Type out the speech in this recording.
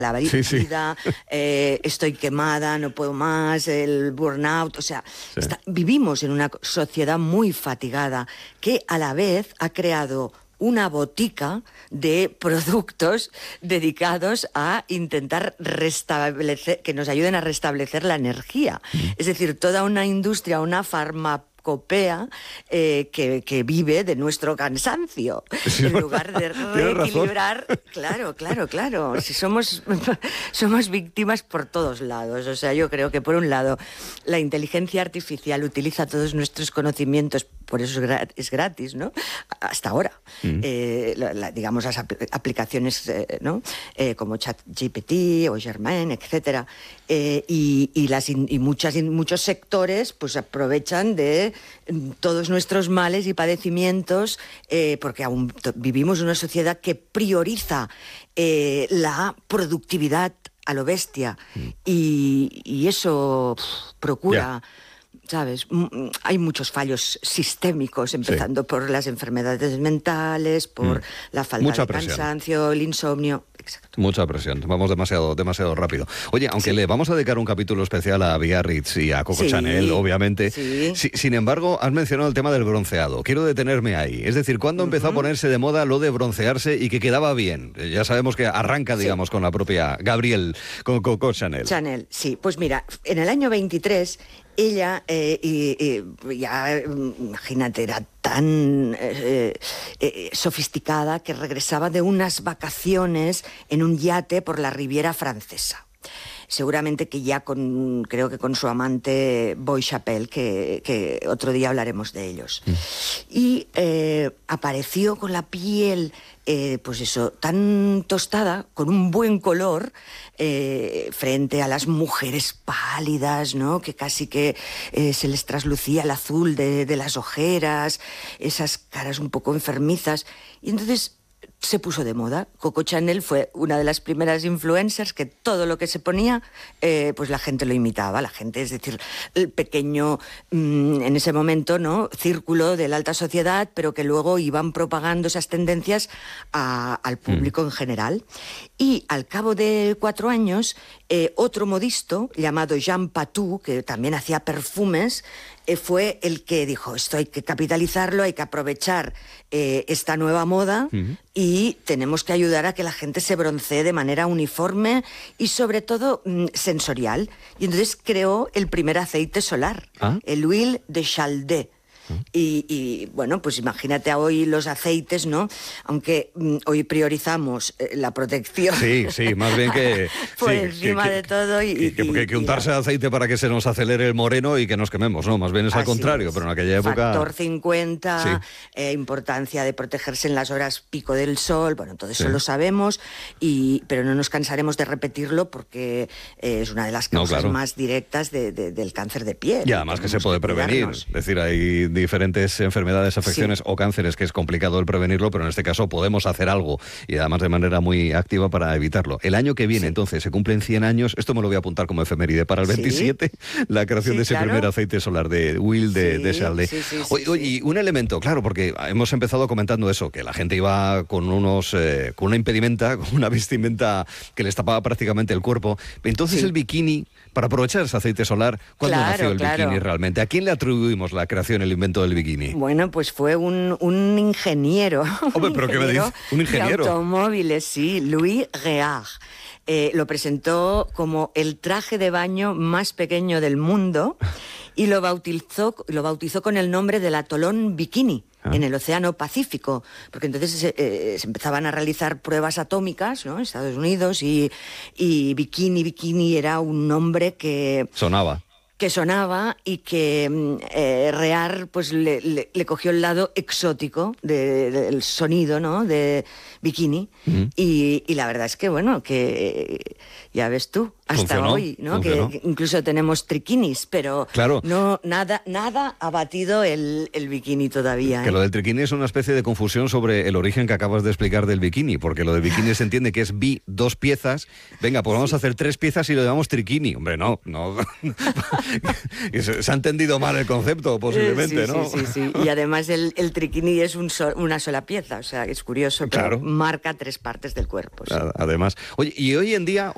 la vida, estoy quemada, no puedo más, el burnout, o sea, vivimos en una sociedad muy fatigada que a la vez ha creado una botica de productos dedicados a intentar restablecer, que nos ayuden a restablecer la energía. Es decir, toda una industria, una farmacopea que vive de nuestro cansancio, en lugar de reequilibrar. Claro. Si somos víctimas por todos lados. O sea, yo creo que por un lado la inteligencia artificial utiliza todos nuestros conocimientos, por eso es gratis, ¿no? Hasta ahora. Digamos, las aplicaciones, ¿no? Como ChatGPT o Germain, etcétera. Y muchos sectores pues aprovechan de todos nuestros males y padecimientos, porque aún vivimos en una sociedad que prioriza la productividad a lo bestia, y eso procura... ¿Sabes? Hay muchos fallos sistémicos, empezando por las enfermedades mentales, por la falta de cansancio, el insomnio. Exacto. Mucha presión, vamos demasiado rápido. Oye, aunque le vamos a dedicar un capítulo especial a Biarritz y a Coco Chanel, obviamente, sin embargo, has mencionado el tema del bronceado. Quiero detenerme ahí. Es decir, ¿cuándo empezó a ponerse de moda lo de broncearse y que quedaba bien? Ya sabemos que arranca, digamos, con la propia Gabrielle, con Coco Chanel. Chanel, sí. Pues mira, en el año 23... ella, ya, imagínate, era tan sofisticada que regresaba de unas vacaciones en un yate por la Riviera Francesa. Seguramente que ya creo que con su amante Boy Chappelle, que otro día hablaremos de ellos. Y apareció con la piel, pues eso, tan tostada, con un buen color, frente a las mujeres pálidas, ¿no? Que casi que se les traslucía el azul de las ojeras, esas caras un poco enfermizas. Y entonces se puso de moda. Coco Chanel fue una de las primeras influencers que todo lo que se ponía, pues la gente lo imitaba. La gente, es decir, el pequeño, en ese momento, ¿no?, círculo de la alta sociedad, pero que luego iban propagando esas tendencias al público en general. Y al cabo de 4 años, otro modisto llamado Jean Patou, que también hacía perfumes, fue el que dijo, esto hay que capitalizarlo, hay que aprovechar esta nueva moda y tenemos que ayudar a que la gente se broncee de manera uniforme y sobre todo sensorial. Y entonces creó el primer aceite solar, el Huile de Chaldée. Y bueno, pues imagínate hoy los aceites, ¿no? Aunque hoy priorizamos la protección. Sí, más bien que... por encima de todo. Que untarse aceite para que se nos acelere el moreno y que nos quememos, ¿no? Más bien es al contrario, pero en aquella época... Factor 50, importancia de protegerse en las horas pico del sol, bueno, todo eso lo sabemos, pero no nos cansaremos de repetirlo porque es una de las causas más directas del cáncer de piel. Y además que se puede prevenir, es decir, hay diferentes enfermedades, afecciones o cánceres que es complicado el prevenirlo, pero en este caso podemos hacer algo y además de manera muy activa para evitarlo. El año que viene, entonces, se cumplen 100 años, esto me lo voy a apuntar como efeméride para el 27, la creación de ese primer aceite solar de Huile de Chaldée. Oye, y un elemento, claro, porque hemos empezado comentando eso, que la gente iba con con una impedimenta, con una vestimenta que les tapaba prácticamente el cuerpo. Entonces el bikini, para aprovechar ese aceite solar, ¿cuándo nació el bikini realmente? ¿A quién le atribuimos la creación, el invento del bikini? Bueno, pues fue un ingeniero. Hombre, ¿pero qué me dices? ¿Un ingeniero? De automóviles, sí, Louis Réard. Lo presentó como el traje de baño más pequeño del mundo y lo bautizó con el nombre del atolón Bikini. En el Océano Pacífico, porque entonces se empezaban a realizar pruebas atómicas, ¿no?, en Estados Unidos, y Bikini era un nombre que sonaba y que Réard pues le cogió el lado exótico del sonido, ¿no?, de Bikini. Y la verdad es que, bueno, que ya ves tú, hasta hoy, ¿no?, que incluso tenemos triquinis, pero nada ha batido el bikini todavía. Que lo del triquini es una especie de confusión sobre el origen que acabas de explicar del bikini, porque lo del bikini se entiende que es 2 piezas. Venga, pues vamos a hacer 3 piezas y lo llamamos triquini. Hombre, no. Se ha entendido mal el concepto, posiblemente, ¿no? Sí. Y además el triquini es una sola pieza, o sea, es curioso, pero marca 3 partes del cuerpo. Sí. Además. Oye, y hoy en día...